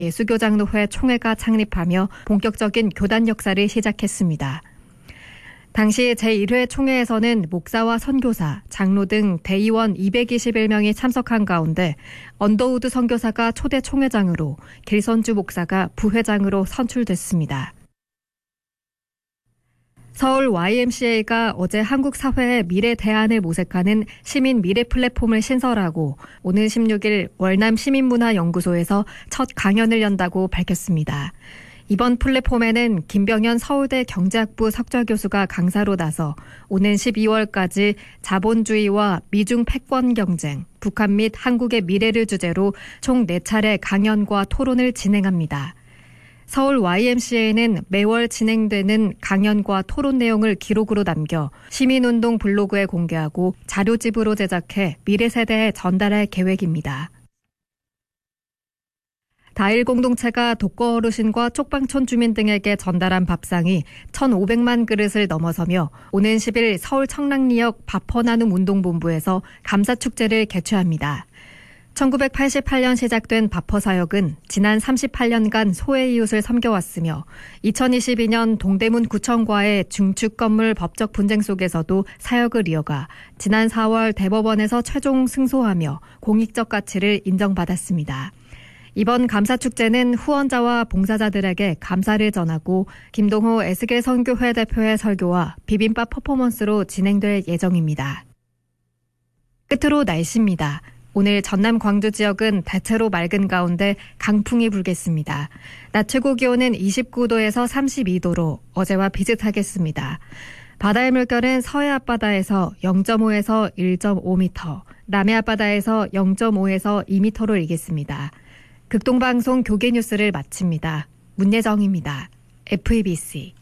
예수교장로회 총회가 창립하며 본격적인 교단 역사를 시작했습니다. 당시 제1회 총회에서는 목사와 선교사, 장로 등 대의원 221명이 참석한 가운데 언더우드 선교사가 초대 총회장으로 길선주 목사가 부회장으로 선출됐습니다. 서울 YMCA가 어제 한국 사회의 미래 대안을 모색하는 시민 미래 플랫폼을 신설하고 오는 16일 월남 시민문화연구소에서 첫 강연을 연다고 밝혔습니다. 이번 플랫폼에는 김병현 서울대 경제학부 석좌 교수가 강사로 나서 오는 12월까지 자본주의와 미중 패권 경쟁, 북한 및 한국의 미래를 주제로 총 4차례 강연과 토론을 진행합니다. 서울 YMCA는 매월 진행되는 강연과 토론 내용을 기록으로 남겨 시민운동 블로그에 공개하고 자료집으로 제작해 미래 세대에 전달할 계획입니다. 다일 공동체가 독거 어르신과 쪽방촌 주민 등에게 전달한 밥상이 1,500만 그릇을 넘어서며 오는 10일 서울 청량리역 밥퍼나눔 운동본부에서 감사축제를 개최합니다. 1988년 시작된 밥퍼사역은 지난 38년간 소외 이웃을 섬겨왔으며 2022년 동대문 구청과의 중축 건물 법적 분쟁 속에서도 사역을 이어가 지난 4월 대법원에서 최종 승소하며 공익적 가치를 인정받았습니다. 이번 감사축제는 후원자와 봉사자들에게 감사를 전하고 김동호 에스겔 선교회 대표의 설교와 비빔밥 퍼포먼스로 진행될 예정입니다. 끝으로 날씨입니다. 오늘 전남 광주 지역은 대체로 맑은 가운데 강풍이 불겠습니다. 낮 최고 기온은 29도에서 32도로 어제와 비슷하겠습니다. 바다의 물결은 서해 앞바다에서 0.5에서 1.5m, 남해 앞바다에서 0.5에서 2m로 일겠습니다. 극동방송 교계뉴스를 마칩니다. 문예정입니다. FEBC